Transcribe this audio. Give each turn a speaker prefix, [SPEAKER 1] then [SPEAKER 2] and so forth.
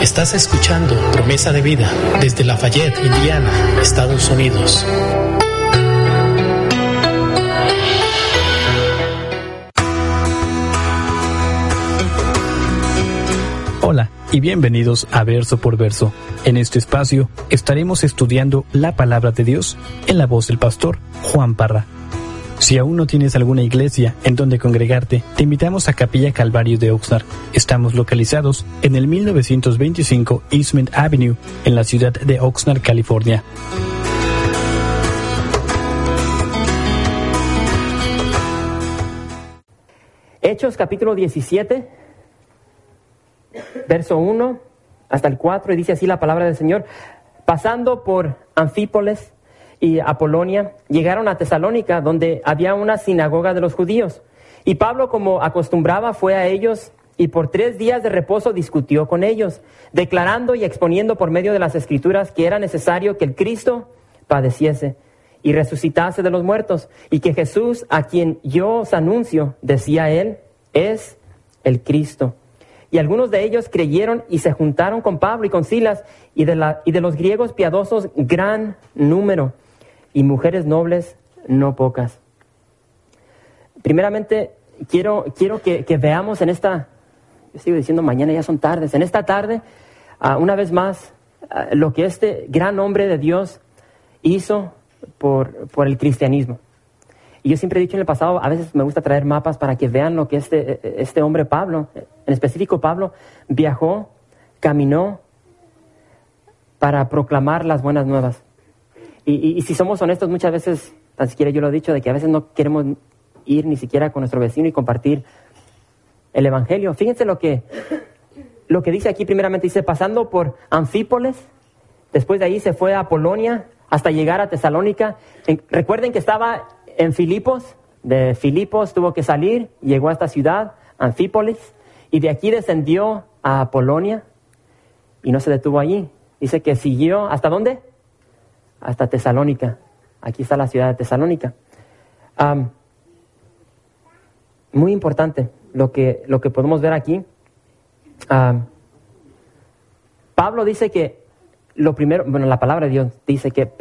[SPEAKER 1] Estás escuchando Promesa de Vida desde Lafayette, Indiana, Estados Unidos. Hola y bienvenidos a Verso por Verso. En este espacio estaremos estudiando la palabra de Dios en la voz del pastor Juan Parra. Si aún no tienes alguna iglesia en donde congregarte, te invitamos a Capilla Calvario de Oxnard. Estamos localizados en el 1925 Eastman Avenue, en la ciudad de Oxnard, California.
[SPEAKER 2] Hechos capítulo 17, verso 1 hasta el 4, y dice así la palabra del Señor. Pasando por Anfípolis y Apolonia, llegaron a Tesalónica, donde había una sinagoga de los judíos. Y Pablo, como acostumbraba, fue a ellos y por 3 días de reposo discutió con ellos, declarando y exponiendo por medio de las Escrituras que era necesario que el Cristo padeciese y resucitase de los muertos, y que Jesús, a quien yo os anuncio, decía él, es el Cristo. Y algunos de ellos creyeron y se juntaron con Pablo y con Silas, y de los griegos piadosos gran número, y mujeres nobles no pocas. Primeramente, quiero que veamos en esta, yo sigo diciendo mañana, ya son tardes, en esta tarde, una vez más, lo que este gran hombre de Dios hizo por el cristianismo. Y yo siempre he dicho en el pasado, a veces me gusta traer mapas para que vean lo que este hombre Pablo, en específico Pablo, viajó, caminó para proclamar las buenas nuevas. Y si somos honestos, muchas veces, tan siquiera yo lo he dicho, de que a veces no queremos ir ni siquiera con nuestro vecino y compartir el evangelio. Fíjense lo que dice aquí primeramente, dice, pasando por Anfípolis, después de ahí se fue a Apolonia hasta llegar a Tesalónica. Recuerden que estaba en Filipos, de Filipos tuvo que salir, llegó a esta ciudad, Anfípolis, y de aquí descendió a Apolonia y no se detuvo allí. Dice que siguió, ¿hasta dónde? Hasta Tesalónica. Aquí está la ciudad de Tesalónica. Muy importante lo que podemos ver aquí. Pablo dice que lo primero, la palabra de Dios dice que